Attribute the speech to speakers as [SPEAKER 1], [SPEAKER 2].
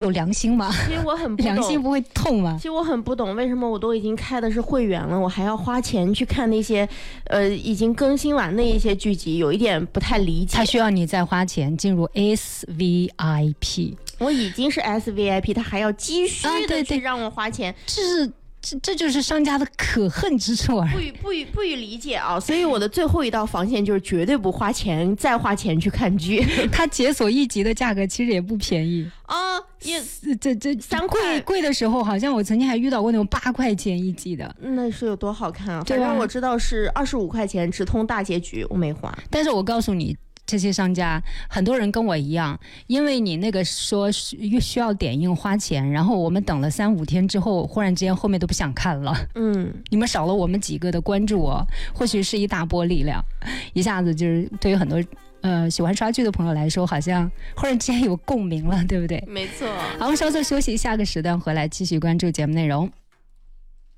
[SPEAKER 1] 有良心吗？
[SPEAKER 2] 其实我很不懂，
[SPEAKER 1] 良心不会痛吗？
[SPEAKER 2] 其实我很不懂，为什么我都已经开的是会员了，我还要花钱去看那些已经更新完的一些剧集，有一点不太理解。
[SPEAKER 1] 他需要你再花钱进入 SVIP。
[SPEAKER 2] 我已经是 SVIP， 他还要继续的去让我花钱，
[SPEAKER 1] 这就是商家的可恨之处啊！
[SPEAKER 2] 不予理解啊！所以我的最后一道防线就是绝对不花钱，再花钱去看剧。
[SPEAKER 1] 它解锁一集的价格其实也不便宜
[SPEAKER 2] 啊，也
[SPEAKER 1] 这
[SPEAKER 2] 3块
[SPEAKER 1] 贵的时候，好像我曾经还遇到过那种8块钱一集的。
[SPEAKER 2] 那是有多好看啊！反正我知道是25块钱直通大结局，我没花。
[SPEAKER 1] 但是我告诉你。这些商家很多人跟我一样，因为你那个说需要点映花钱，然后我们等了3-5天之后，忽然之间后面都不想看了。你们少了我们几个的关注或许是一大波力量，一下子就是对于很多喜欢刷剧的朋友来说，好像忽然之间有共鸣了，对不对？
[SPEAKER 2] 没错。
[SPEAKER 1] 好，我们稍作休息，下个时段回来继续关注节目内容。